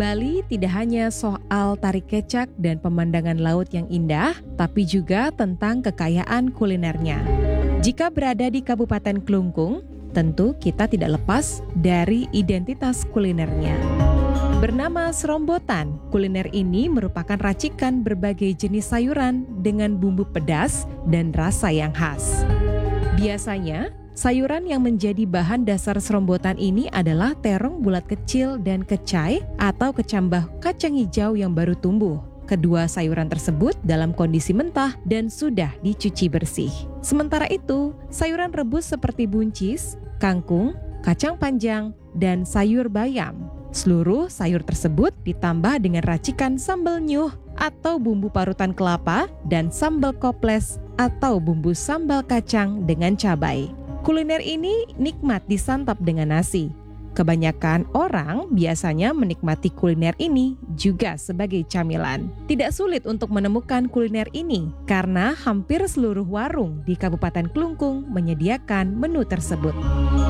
Bali tidak hanya soal tari kecak dan pemandangan laut yang indah, tapi juga tentang kekayaan kulinernya. Jika berada di Kabupaten Klungkung, tentu kita tidak lepas dari identitas kulinernya. Bernama serombotan, kuliner ini merupakan racikan berbagai jenis sayuran dengan bumbu pedas dan rasa yang khas. Biasanya, sayuran yang menjadi bahan dasar serombotan ini adalah terong bulat kecil dan kecai atau kecambah kacang hijau yang baru tumbuh. Kedua sayuran tersebut dalam kondisi mentah dan sudah dicuci bersih. Sementara itu, sayuran rebus seperti buncis, kangkung, kacang panjang, dan sayur bayam. Seluruh sayur tersebut ditambah dengan racikan sambal nyuh atau bumbu parutan kelapa dan sambal koples atau bumbu sambal kacang dengan cabai. Kuliner ini nikmat disantap dengan nasi. Kebanyakan orang biasanya menikmati kuliner ini juga sebagai camilan. Tidak sulit untuk menemukan kuliner ini karena hampir seluruh warung di Kabupaten Klungkung menyediakan menu tersebut.